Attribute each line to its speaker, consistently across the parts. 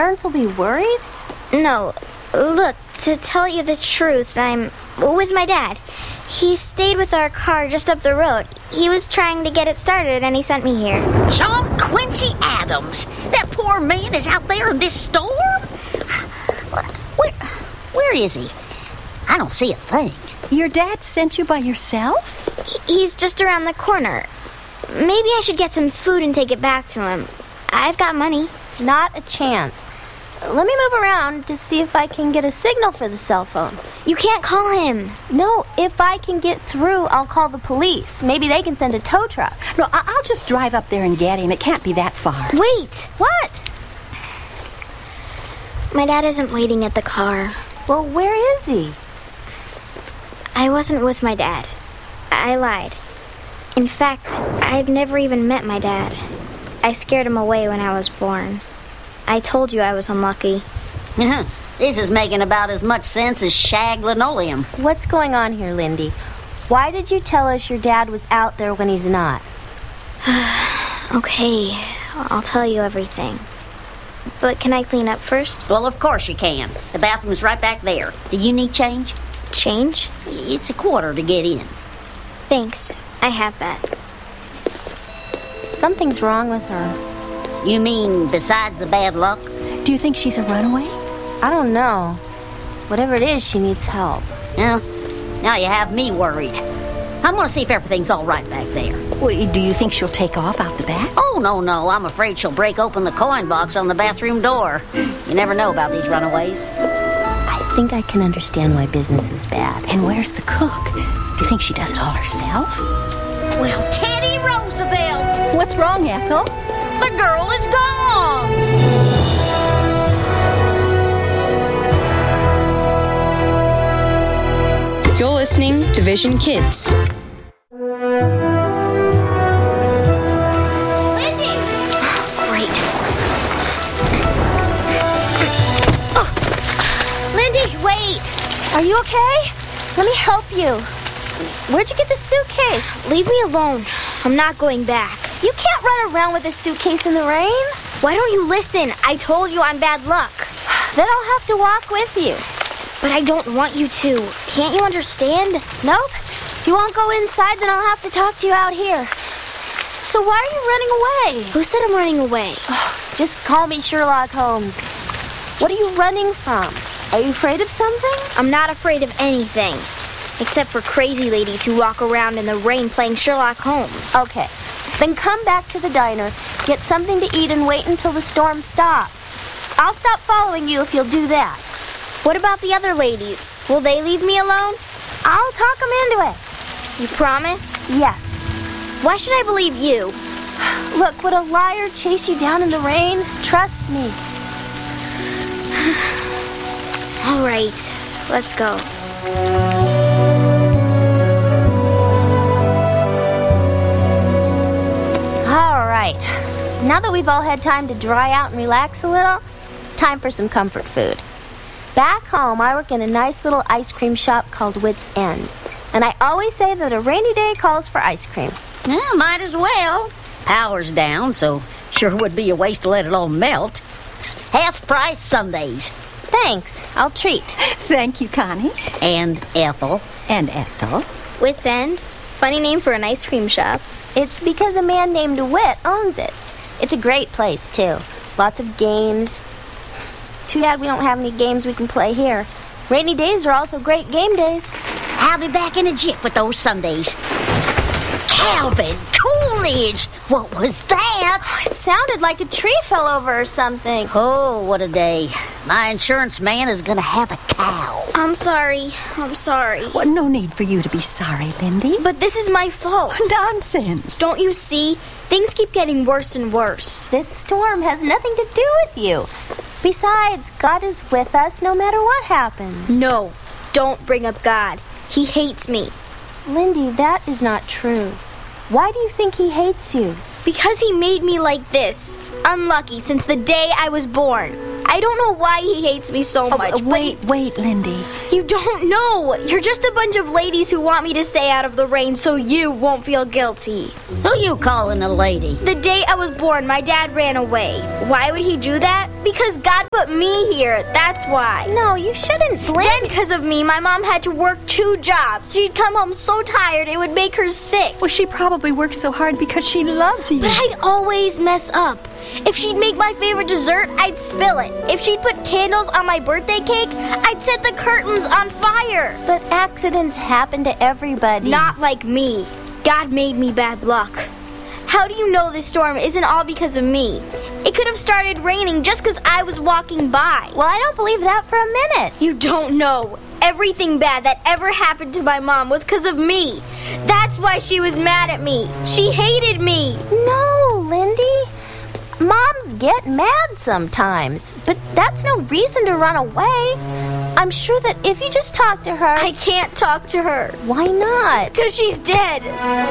Speaker 1: parents will be worried?
Speaker 2: No, look, to tell you the truth, I'm with my dad. He stayed with our car just up the road. He was trying to get it started and he sent me here.
Speaker 3: John Quincy Adams? That poor man is out there in this storm? Where is he? I don't see a thing.
Speaker 4: Your dad sent you by yourself?
Speaker 2: He's just around the corner. Maybe I should get some food and take it back to him. I've got money.
Speaker 1: Not a chance. Let me move around to see if I can get a signal for the cell phone.
Speaker 2: You can't call him.
Speaker 1: No, if I can get through, I'll call the police. Maybe they can send a tow truck.
Speaker 4: No, I'll just drive up there and get him. It can't be that far.
Speaker 2: Wait!
Speaker 1: What?
Speaker 2: My dad isn't waiting at the car.
Speaker 1: Well, where is he?
Speaker 2: I wasn't with my dad. I lied. In fact, I've never even met my dad. I scared him away when I was born. I told you I was unlucky.
Speaker 3: This is making about as much sense as shag linoleum.
Speaker 1: What's going on here, Lindy? Why did you tell us your dad was out there when he's not?
Speaker 2: Okay, I'll tell you everything. But can I clean up first?
Speaker 3: Well, of course you can. The bathroom's right back there. Do you need change?
Speaker 2: Change?
Speaker 3: It's $25 to get in.
Speaker 2: Thanks. I have that.
Speaker 1: Something's wrong with her.
Speaker 3: You mean besides the bad luck?
Speaker 4: Do you think she's a runaway?
Speaker 1: I don't know. Whatever it is, she needs help.
Speaker 3: Yeah. Now you have me worried. I'm going to see if everything's all right back there.
Speaker 4: Well, do you think she'll take off out the back?
Speaker 3: Oh, no. I'm afraid she'll break open the coin box on the bathroom door. You never know about these runaways.
Speaker 1: I think I can understand why business is bad.
Speaker 4: And where's the cook? Do you think she does it all herself?
Speaker 3: Well, Teddy Roosevelt!
Speaker 4: What's wrong, Ethel?
Speaker 3: The girl is gone!
Speaker 5: You're listening to Vision Kids.
Speaker 2: Lindy! Great. Lindy, wait!
Speaker 1: Are you okay? Let me help you. Where'd you get the suitcase?
Speaker 2: Leave me alone. I'm not going back.
Speaker 1: You can't run around with a suitcase in the rain.
Speaker 2: Why don't you listen? I told you I'm bad luck.
Speaker 1: Then I'll have to walk with you.
Speaker 2: But I don't want you to. Can't you understand?
Speaker 1: Nope. If you won't go inside, then I'll have to talk to you out here. So why are you running away?
Speaker 2: Who said I'm running away?
Speaker 1: Just call me Sherlock Holmes. What are you running from? Are you afraid of something?
Speaker 2: I'm not afraid of anything. Except for crazy ladies who walk around in the rain playing Sherlock Holmes.
Speaker 1: Okay. Then come back to the diner, get something to eat, and wait until the storm stops. I'll stop following you if you'll do that.
Speaker 2: What about the other ladies? Will they leave me alone?
Speaker 1: I'll talk them into it.
Speaker 2: You promise?
Speaker 1: Yes.
Speaker 2: Why should I believe you?
Speaker 1: Look, would a liar chase you down in the rain? Trust me.
Speaker 2: All right, let's go.
Speaker 1: All right. Now that we've all had time to dry out and relax a little, time for some comfort food. Back home, I work in a nice little ice cream shop called Wits End. And I always say that a rainy day calls for ice cream.
Speaker 3: Well, might as well. Power's down, so sure would be a waste to let it all melt. Half-price Sundays.
Speaker 1: Thanks. I'll treat.
Speaker 4: Thank you, Connie.
Speaker 3: And Ethel.
Speaker 4: And Ethel.
Speaker 2: Wits End? Funny name for an ice cream shop.
Speaker 1: It's because a man named Wit owns it. It's a great place, too. Lots of games. Too bad we don't have any games we can play here. Rainy days are also great game days.
Speaker 3: I'll be back in a jiff with those Sundays. Calvin Coolidge! What was that?
Speaker 1: It sounded like a tree fell over or something.
Speaker 3: Oh, what a day. My insurance man is gonna have a cow.
Speaker 2: I'm sorry.
Speaker 4: Well, no need for you to be sorry, Lindy.
Speaker 2: But this is my fault.
Speaker 4: Nonsense.
Speaker 2: Don't you see? Things keep getting worse and worse.
Speaker 1: This storm has nothing to do with you. Besides, God is with us no matter what happens.
Speaker 2: No, don't bring up God. He hates me.
Speaker 1: Lindy, that is not true. Why do you think he hates you?
Speaker 2: Because he made me like this. Unlucky since the day I was born. I don't know why he hates me so much.
Speaker 4: Wait, Lindy.
Speaker 2: You don't know. You're just a bunch of ladies who want me to stay out of the rain so you won't feel guilty.
Speaker 3: Who you calling a lady?
Speaker 2: The day I was born, my dad ran away. Why would he do that? Because God put me here. That's why.
Speaker 1: No, you shouldn't blame
Speaker 2: Then because of me, my mom had to work 2 jobs. She'd come home so tired it would make her sick.
Speaker 4: Well, she probably works so hard because she loves you.
Speaker 2: But I'd always mess up. If she'd make my favorite dessert, I'd spill it. If she'd put candles on my birthday cake, I'd set the curtains on fire.
Speaker 1: But accidents happen to everybody.
Speaker 2: Not like me. God made me bad luck. How do you know this storm isn't all because of me? It could have started raining just because I was walking by.
Speaker 1: Well, I don't believe that for a minute.
Speaker 2: You don't know. Everything bad that ever happened to my mom was because of me. That's why she was mad at me. She hated me.
Speaker 1: No, Lindy. Moms get mad sometimes, but that's no reason to run away. I'm sure that if you just talk to her...
Speaker 2: I can't talk to her.
Speaker 1: Why not?
Speaker 2: Because she's dead.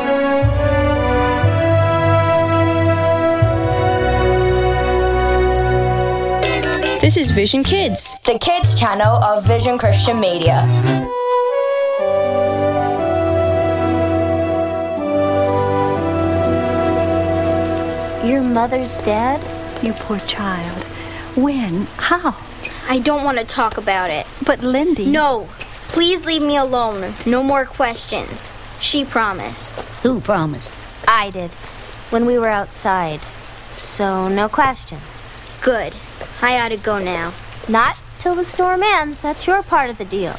Speaker 5: This is Vision Kids.
Speaker 6: The kids channel of Vision Christian Media.
Speaker 1: Your mother's dead?
Speaker 4: You poor child. When? How?
Speaker 2: I don't want to talk about it.
Speaker 4: But Lindy...
Speaker 2: No. Please leave me alone. No more questions. She promised.
Speaker 3: Who promised?
Speaker 1: I did, when we were outside. So, no questions.
Speaker 2: Good. I ought to go now.
Speaker 1: Not till the storm ends. That's your part of the deal.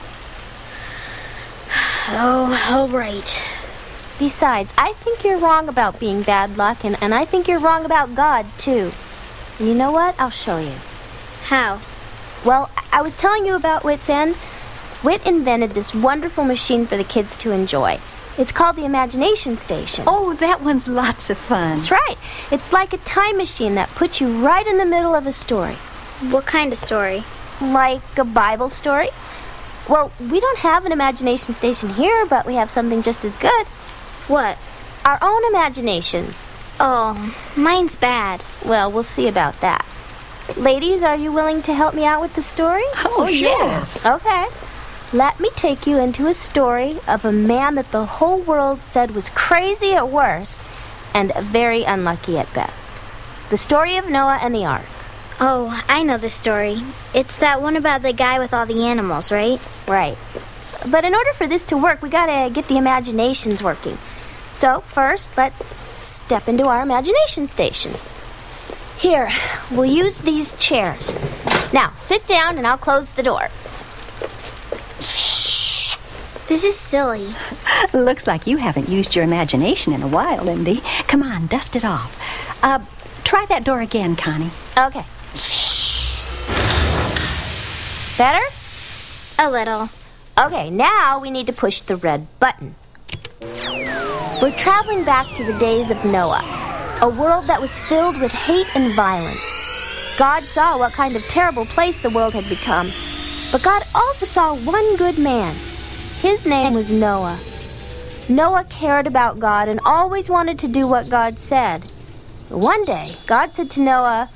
Speaker 2: Oh, all right.
Speaker 1: Besides, I think you're wrong about being bad luck, and I think you're wrong about God, too. And you know what? I'll show you.
Speaker 2: How?
Speaker 1: Well, I was telling you about Wit's End. Wit invented this wonderful machine for the kids to enjoy. It's called the Imagination Station.
Speaker 4: Oh, that one's lots of fun.
Speaker 1: That's right. It's like a time machine that puts you right in the middle of a story.
Speaker 2: What kind of story?
Speaker 1: Like a Bible story. Well, we don't have an imagination station here, but we have something just as good.
Speaker 2: What?
Speaker 1: Our own imaginations.
Speaker 2: Oh, mine's bad.
Speaker 1: Well, we'll see about that. Ladies, are you willing to help me out with the story?
Speaker 4: Oh, yes.
Speaker 1: Okay. Let me take you into a story of a man that the whole world said was crazy at worst and very unlucky at best. The story of Noah and the Ark.
Speaker 2: Oh, I know the story. It's that one about the guy with all the animals, right?
Speaker 1: Right. But in order for this to work, we gotta get the imaginations working. So, first, let's step into our imagination station. Here, we'll use these chairs. Now, sit down and I'll close the door.
Speaker 2: This is silly.
Speaker 4: Looks like you haven't used your imagination in a while, Lindy. Come on, dust it off. Try that door again, Connie.
Speaker 1: Okay. Better?
Speaker 2: A little.
Speaker 1: Okay, now we need to push the red button. We're traveling back to the days of Noah, a world that was filled with hate and violence. God saw what kind of terrible place the world had become, but God also saw one good man. His name was Noah. Noah cared about God and always wanted to do what God said. But one day, God said to Noah...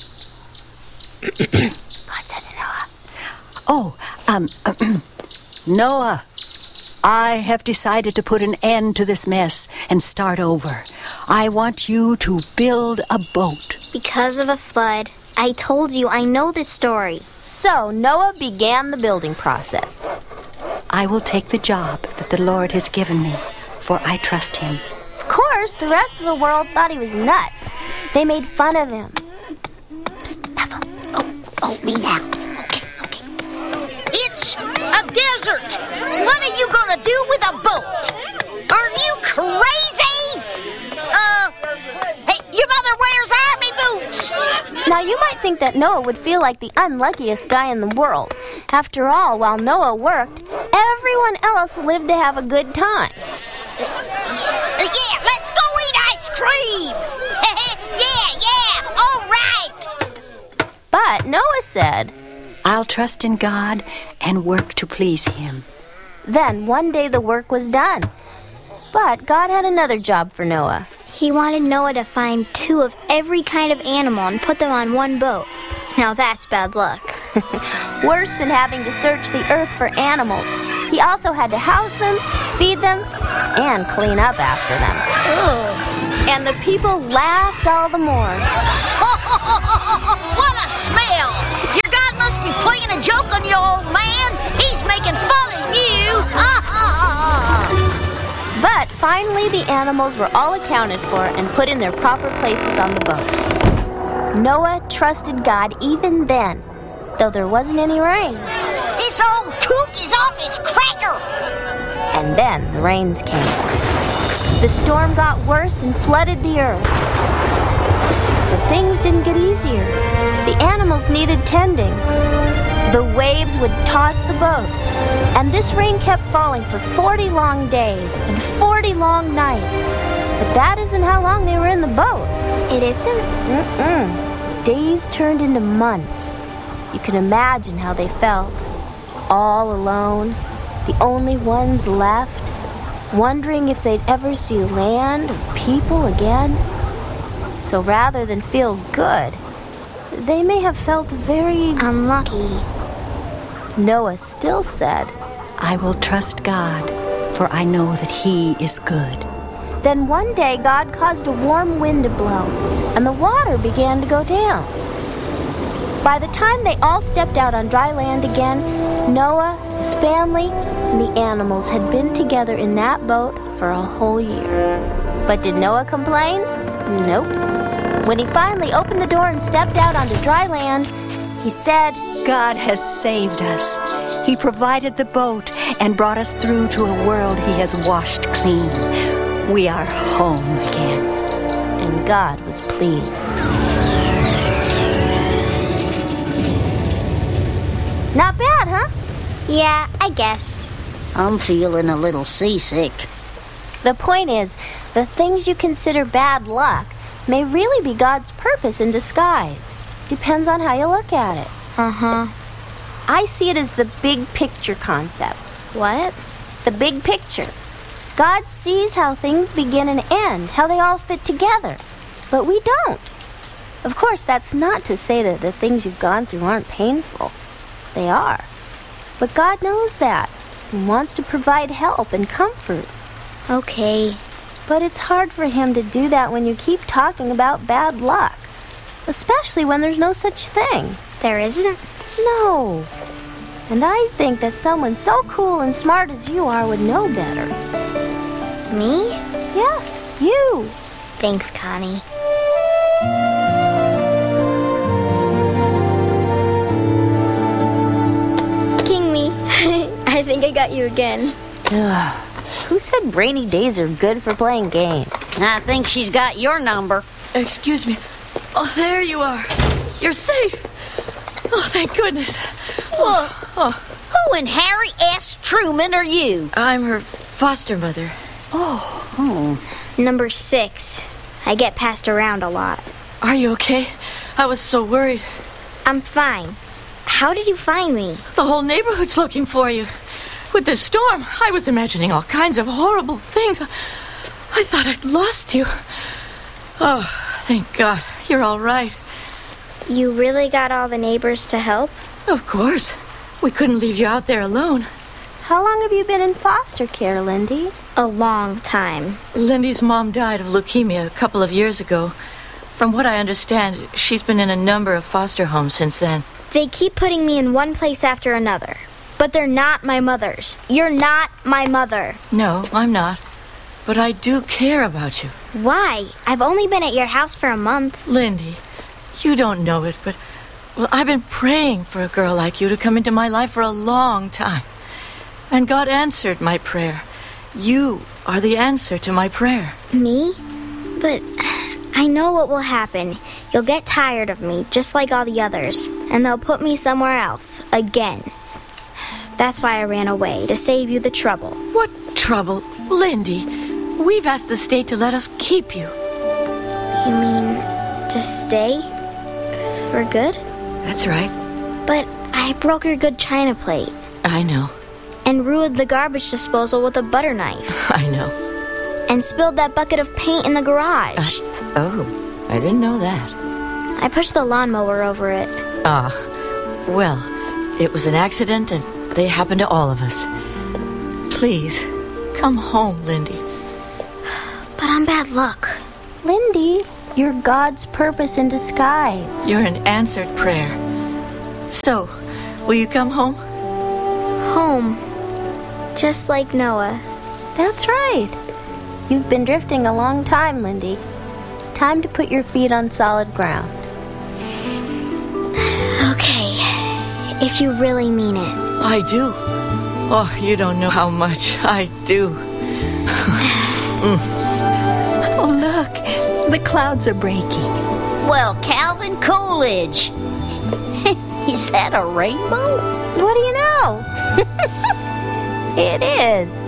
Speaker 4: Noah, I have decided to put an end to this mess and start over. I want you to build a boat.
Speaker 2: Because of a flood. I told you, I know this story.
Speaker 1: So Noah began the building process.
Speaker 4: I will take the job that the Lord has given me, for I trust him.
Speaker 1: Of course, the rest of the world thought he was nuts. They made fun of him. Psst, Ethel.
Speaker 3: Oh, me now. Okay. It's a desert. What are you gonna do with a boat? Are you crazy? Hey, your mother wears army boots.
Speaker 1: Now, you might think that Noah would feel like the unluckiest guy in the world. After all, while Noah worked, everyone else lived to have a good time.
Speaker 3: Yeah, let's go eat ice cream. yeah, all right.
Speaker 1: But Noah said,
Speaker 4: I'll trust in God and work to please him.
Speaker 1: Then one day the work was done. But God had another job for Noah.
Speaker 2: He wanted Noah to find 2 of every kind of animal and put them on one boat. Now that's bad luck.
Speaker 1: Worse than having to search the earth for animals, he also had to house them, feed them, and clean up after them.
Speaker 2: Ugh.
Speaker 1: And the people laughed all the more.
Speaker 3: What a smell! Your God must be playing a joke on you, old man. He's making fun of you.
Speaker 1: But finally the animals were all accounted for and put in their proper places on the boat. Noah trusted God even then, though there wasn't any rain.
Speaker 3: This old kook is off his cracker.
Speaker 1: And then the rains came. The storm got worse and flooded the earth. But things didn't get easier. The animals needed tending. The waves would toss the boat, and this rain kept falling for 40 long days and 40 long nights. But that isn't how long they were in the boat.
Speaker 2: It isn't?
Speaker 1: Mm-mm. Days turned into months. You can imagine how they felt. All alone, the only ones left, wondering if they'd ever see land or people again. So rather than feel good, they may have felt very
Speaker 2: unlucky.
Speaker 1: Noah still said,
Speaker 4: I will trust God, for I know that He is good.
Speaker 1: Then one day God caused a warm wind to blow, and the water began to go down. By the time they all stepped out on dry land again, Noah, his family, and the animals had been together in that boat for a whole year. But did Noah complain? Nope. When he finally opened the door and stepped out onto dry land, he said,
Speaker 4: God has saved us. He provided the boat and brought us through to a world He has washed clean. We are home again.
Speaker 1: And God was pleased. Not bad, huh?
Speaker 2: Yeah, I guess.
Speaker 3: I'm feeling a little seasick.
Speaker 1: The point is, the things you consider bad luck may really be God's purpose in disguise. Depends on how you look at it.
Speaker 2: Uh-huh.
Speaker 1: I see it as the big picture concept.
Speaker 2: What?
Speaker 1: The big picture. God sees how things begin and end, how they all fit together. But we don't. Of course, that's not to say that the things you've gone through aren't painful. They are. But God knows that and wants to provide help and comfort.
Speaker 2: Okay.
Speaker 1: But it's hard for Him to do that when you keep talking about bad luck. Especially when there's no such thing.
Speaker 2: There isn't?
Speaker 1: No. And I think that someone so cool and smart as you are would know better.
Speaker 2: Me?
Speaker 1: Yes, you.
Speaker 2: Thanks, Connie. King me. I think I got you again.
Speaker 1: Who said rainy days are good for playing games?
Speaker 3: I think she's got your number.
Speaker 7: Excuse me. Oh, there you are. You're safe. Oh, thank goodness.
Speaker 3: Who in Harry S. Truman are you?
Speaker 7: I'm her foster mother.
Speaker 2: Number 6. I get passed around a lot.
Speaker 7: Are you okay? I was so worried.
Speaker 2: I'm fine. How did you find me?
Speaker 7: The whole neighborhood's looking for you. With this storm, I was imagining all kinds of horrible things. I thought I'd lost you. Oh, thank God. You're all right.
Speaker 2: You really got all the neighbors to help?
Speaker 7: Of course. We couldn't leave you out there alone.
Speaker 1: How long have you been in foster care, Lindy?
Speaker 2: A long time.
Speaker 7: Lindy's mom died of leukemia a couple of years ago. From what I understand, she's been in a number of foster homes since then.
Speaker 2: They keep putting me in one place after another. But they're not my mother's. You're not my mother.
Speaker 7: No, I'm not. But I do care about you.
Speaker 2: Why? I've only been at your house for a month.
Speaker 7: Lindy, you don't know it, but... Well, I've been praying for a girl like you to come into my life for a long time. And God answered my prayer. You are the answer to my prayer.
Speaker 2: Me? But I know what will happen. You'll get tired of me, just like all the others. And they'll put me somewhere else, again. That's why I ran away, to save you the trouble.
Speaker 7: What trouble? Lindy, we've asked the state to let us keep you.
Speaker 2: You mean to stay? For good?
Speaker 7: That's right.
Speaker 2: But I broke your good china plate.
Speaker 7: I know.
Speaker 2: And ruined the garbage disposal with a butter knife.
Speaker 7: I know.
Speaker 2: And spilled that bucket of paint in the garage.
Speaker 7: I didn't know that.
Speaker 2: I pushed the lawnmower over it.
Speaker 7: Well, it was an accident and they happened to all of us. Please, come home, Lindy.
Speaker 2: But I'm bad luck.
Speaker 1: Lindy, you're God's purpose in disguise.
Speaker 7: You're an answered prayer. So, will you come home?
Speaker 2: Home. Just like Noah.
Speaker 1: That's right. You've been drifting a long time, Lindy. Time to put your feet on solid ground.
Speaker 2: Okay. If you really mean it.
Speaker 7: I do. Oh, you don't know how much I do.
Speaker 4: Oh, look, the clouds are breaking.
Speaker 3: Well, Calvin Coolidge. Is that a rainbow?
Speaker 1: What do you know? It is.